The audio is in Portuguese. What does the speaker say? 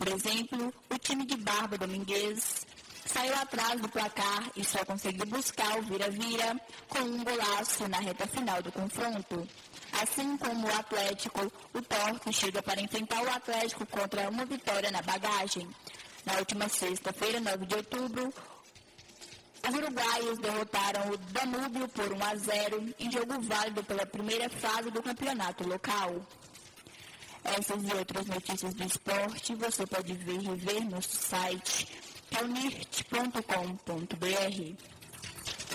Por exemplo, o time de Barba Domingues saiu atrás do placar e só conseguiu buscar o vira-vira com um golaço na reta final do confronto. Assim como o Atlético, o Torque chega para enfrentar o Atlético contra uma vitória na bagagem. Na última sexta-feira, 9 de outubro, os uruguaios derrotaram o Danúbio por 1-0 em jogo válido pela primeira fase do campeonato local. Essas e outras notícias do esporte você pode ver e rever no site reunirte.com.br.